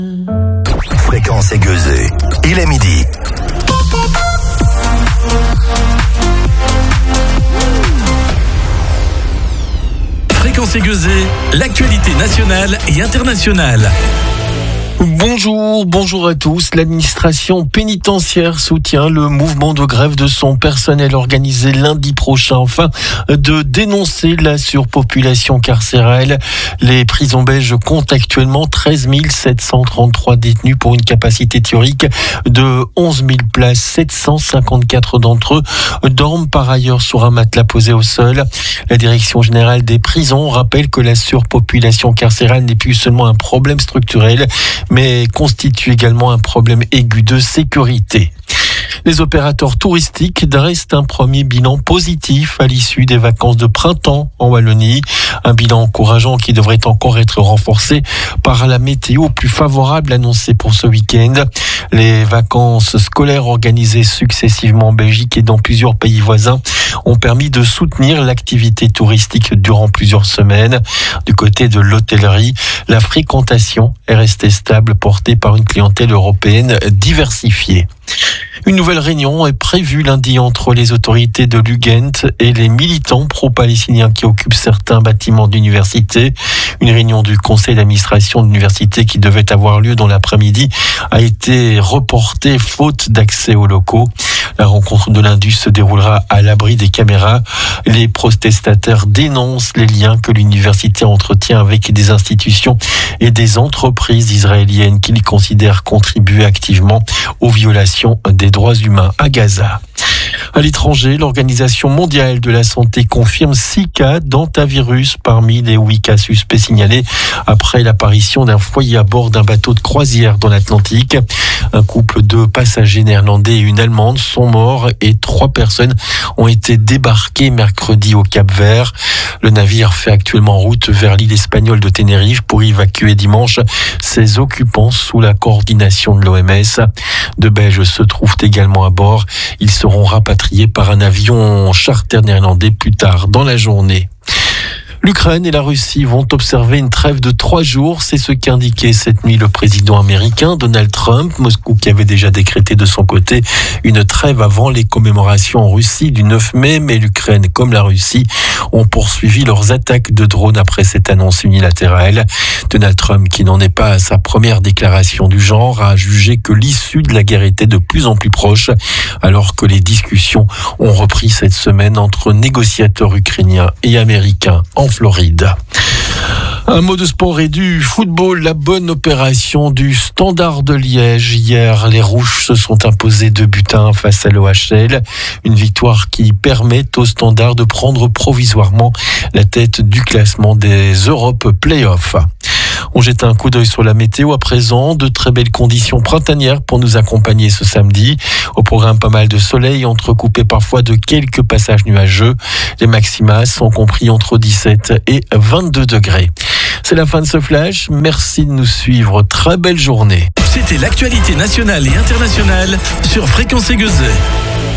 Fréquence aiguisée. Il est midi. Fréquence aiguisée, l'actualité nationale et internationale. Bonjour à tous. L'administration pénitentiaire soutient le mouvement de grève de son personnel organisé lundi prochain afin de dénoncer la surpopulation carcérale. Les prisons belges comptent actuellement 13 733 détenus pour une capacité théorique de 11 000 places. 754 d'entre eux dorment par ailleurs sur un matelas posé au sol. La direction générale des prisons rappelle que la surpopulation carcérale n'est plus seulement un problème structurel, mais constitue également un problème aigu de sécurité. Les opérateurs touristiques dressent un premier bilan positif à l'issue des vacances de printemps en Wallonie. Un bilan encourageant qui devrait encore être renforcé par la météo plus favorable annoncée pour ce week-end. Les vacances scolaires organisées successivement en Belgique et dans plusieurs pays voisins ont permis de soutenir l'activité touristique durant plusieurs semaines. Du côté de l'hôtellerie, la fréquentation est restée stable, portée par une clientèle européenne diversifiée. Une nouvelle réunion est prévue lundi entre les autorités de l'UGent et les militants pro-palestiniens qui occupent certains bâtiments d'université. Une réunion du conseil d'administration de l'université qui devait avoir lieu dans l'après-midi a été reportée faute d'accès aux locaux. La rencontre de lundi se déroulera à l'abri des caméras. Les protestataires dénoncent les liens que l'université entretient avec des institutions et des entreprises israéliennes qu'ils considèrent contribuer activement aux violations des droits humains à Gaza. À l'étranger, l'Organisation mondiale de la santé confirme 6 cas d'hantavirus parmi les 8 cas suspects signalés après l'apparition d'un foyer à bord d'un bateau de croisière dans l'Atlantique. Un couple de passagers néerlandais et une Allemande sont morts et 3 personnes ont été débarquées mercredi au Cap-Vert. Le navire fait actuellement route vers l'île espagnole de Tenerife pour évacuer dimanche ses occupants sous la coordination de l'OMS. De Belges se trouvent également à bord. Ils seront rapatriés par un avion charter néerlandais plus tard dans la journée. L'Ukraine et la Russie vont observer une trêve de 3 jours. C'est ce qu'indiquait cette nuit le président américain Donald Trump. Moscou qui avait déjà décrété de son côté une trêve avant les commémorations en Russie du 9 mai. Mais l'Ukraine comme la Russie ont poursuivi leurs attaques de drones après cette annonce unilatérale. Donald Trump, qui n'en est pas à sa première déclaration du genre, a jugé que l'issue de la guerre était de plus en plus proche, alors que les discussions ont repris cette semaine entre négociateurs ukrainiens et américains en Floride. Un mot de sport et du football, la bonne opération du Standard de Liège. Hier, les Rouges se sont imposés 2-1 face à l'OHL. Une victoire qui permet au Standard de prendre provisoirement la tête du classement des Europe Playoffs. On jette un coup d'œil sur la météo à présent. De très belles conditions printanières pour nous accompagner ce samedi. Au programme, pas mal de soleil, entrecoupé parfois de quelques passages nuageux. Les maximas sont compris entre 17 et 22 degrés. C'est la fin de ce flash. Merci de nous suivre. Très belle journée. C'était l'actualité nationale et internationale sur Fréquence aiguisée.